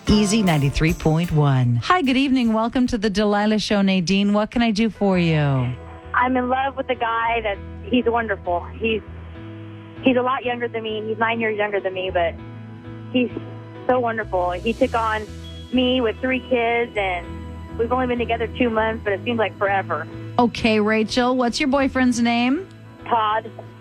Easy 93.1. Hi, good evening. Welcome to the Delilah Show, Nadine. What can I do for you? I'm in love with a guy he's wonderful. He's a lot younger than me. He's 9 years younger than me, but he's so wonderful. He took on me with 3 kids, and we've only been together 2 months, but it seems like forever. Okay, Rachel, what's your boyfriend's name? Todd.